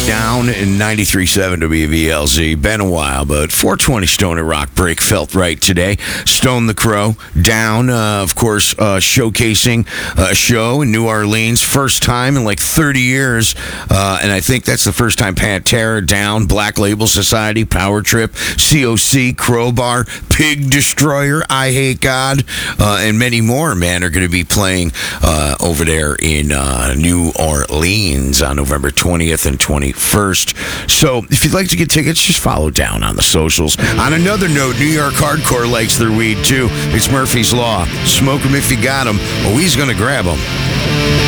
Down in 93.7 WVLZ. Been a while, but 420 Stoner Rock break felt right today. Stone the Crow, Down, of course, showcasing a show in New Orleans. First time in like 30 years. And I think that's the first time Pantera, Down, Black Label Society, Power Trip, COC, Crowbar, Pig Destroyer, I Hate God, and many more, man, are going to be playing over there in New Orleans on November 20th and 21st. So if you'd like to get tickets, just follow Down on the socials. On another note, New York Hardcore likes their weed too. It's Murphy's Law. Smoke them if you got them, or he's going to grab them.